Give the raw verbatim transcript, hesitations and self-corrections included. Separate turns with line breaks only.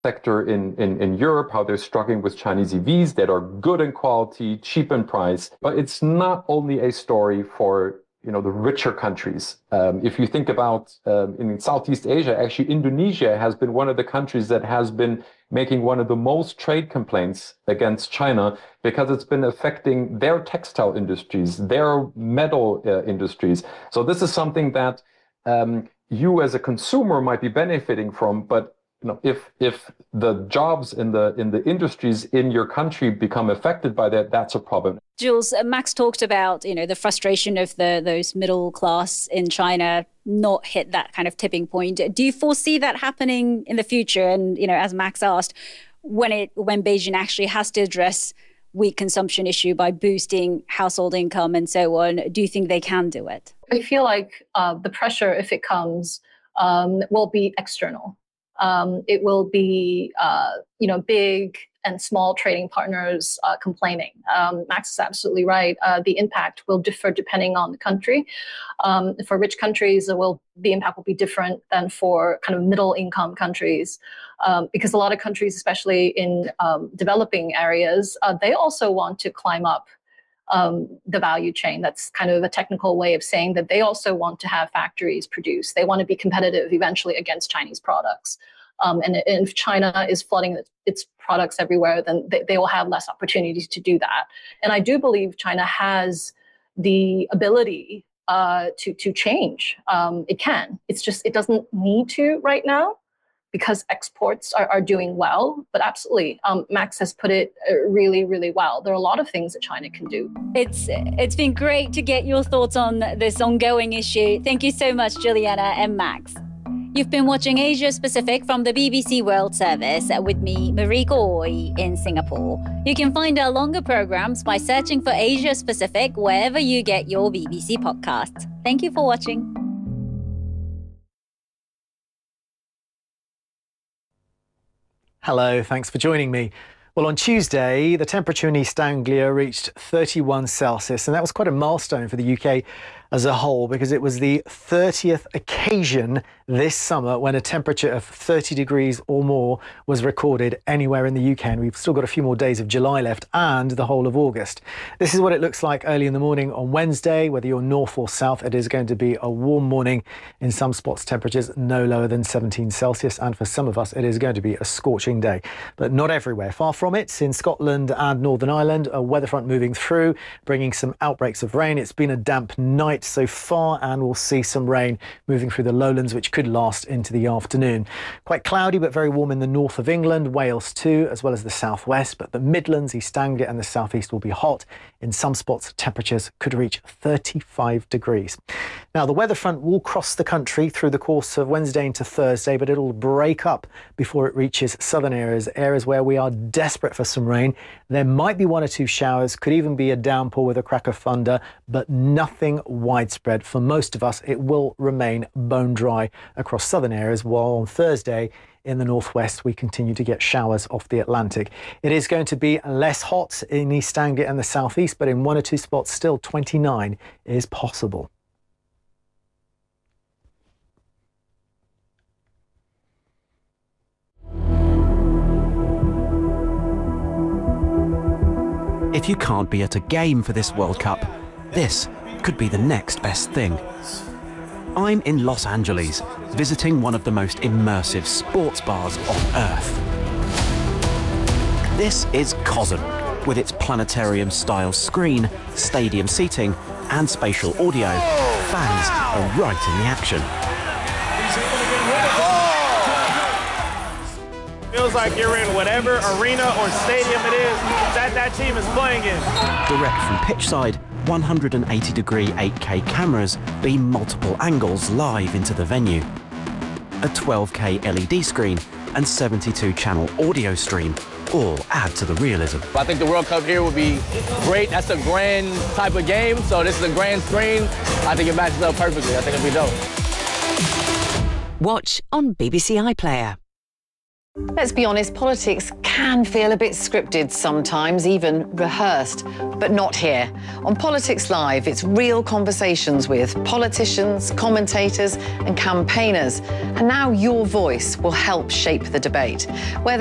sector in, in, in Europe, how they're struggling with Chinese E Vs that are good in quality, cheap in price. But it's not only a story for you know the richer countries. Um, if you think about um, in Southeast Asia, actually Indonesia has been one of the countries that has been making one of the most trade complaints against China because it's been affecting their textile industries, their metal uh, industries. So this is something that um, you as a consumer might be benefiting from, but you know, if if the jobs in the in the industries in your country become affected by that, that's a problem.
Jules, Max talked about you know the frustration of the those middle class in China not hit that kind of tipping point. Do you foresee that happening in the future? And you know, as Max asked, when it when Beijing actually has to address weak consumption issue by boosting household income and so on, do you think they can do it?
I feel like uh, the pressure, if it comes, um, will be external. Um, it will be, uh, you know, big and small trading partners uh, complaining. Um, Max is absolutely right. Uh, the impact will differ depending on the country. Um, for rich countries, it will the impact will be different than for kind of middle income countries, um, because a lot of countries, especially in um, developing areas, uh, they also want to climb up Um, the value chain. That's kind of a technical way of saying that they also want to have factories produce. They want to be competitive eventually against Chinese products. Um, and, and if China is flooding its products everywhere, then they, they will have less opportunities to do that. And I do believe China has the ability uh, to, to change. Um, it can. It's just, it doesn't need to right now, because exports are, are doing well. But absolutely, um, Max has put it really, really well. There are a lot of things that China can do.
It's It's been great to get your thoughts on this ongoing issue. Thank you so much, Juliana and Max. You've been watching Asia Pacific from the B B C World Service with me, Marie Goy, in Singapore. You can find our longer programs by searching for Asia Pacific wherever you get your B B C podcasts. Thank you for watching.
Hello, thanks for joining me. Well, on Tuesday, the temperature in East Anglia reached thirty-one Celsius, and that was quite a milestone for the U K as a whole, because it was the thirtieth occasion this summer when a temperature of thirty degrees or more was recorded anywhere in the U K. And we've still got a few more days of July left and the whole of August. This is what it looks like early in the morning on Wednesday. Whether you're north or south, it is going to be a warm morning. In some spots, temperatures no lower than seventeen Celsius. And for some of us, it is going to be a scorching day, but not everywhere. Far from it. In Scotland and Northern Ireland, a weather front moving through, bringing some outbreaks of rain. It's been a damp night so far, and we'll see some rain moving through the lowlands, which could last into the afternoon. Quite cloudy, but very warm in the north of England, Wales too, as well as the southwest. But the Midlands, East Anglia and the southeast will be hot. In some spots, temperatures could reach thirty-five degrees. Now, the weather front will cross the country through the course of Wednesday into Thursday, but it'll break up before it reaches southern areas, areas where we are desperate for some rain. There might be one or two showers, could even be a downpour with a crack of thunder, but nothing widespread. For most of us, it will remain bone dry across southern areas, while on Thursday in the northwest we continue to get showers off the Atlantic. It is going to be less hot in East Anglia and the southeast, but in one or two spots still twenty-nine is possible.
If you can't be at a game for this World Cup, this could be the next best thing. I'm in Los Angeles, visiting one of the most immersive sports bars on Earth. This is COSM, with its planetarium-style screen, stadium seating, and spatial audio. Fans are right in the action.
Feels like you're in whatever arena or stadium it is that that team is playing in.
Direct from pitchside, one hundred eighty degree eight K cameras beam multiple angles live into the venue. A twelve K L E D screen and seventy-two channel audio stream all add to the realism.
I think the World Cup here would be great. That's a grand type of game, so this is a grand screen. I think it matches up perfectly. I think it'll be dope.
Watch on B B C iPlayer. Let's be honest, politics can feel a bit scripted sometimes, even rehearsed, but not here. On Politics Live, it's real conversations with politicians, commentators and campaigners. And now your voice will help shape the debate. Whether